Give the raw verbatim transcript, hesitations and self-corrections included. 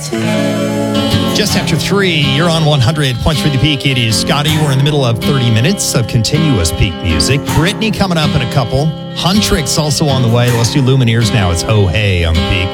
Just after three, you're on one hundred point three The Peak. It is Scotty. We're in the middle of thirty minutes of continuous peak music. Brittany coming up in a couple. Huntrix also on the way. Let's do Lumineers now. It's Ho Hey on The Peak.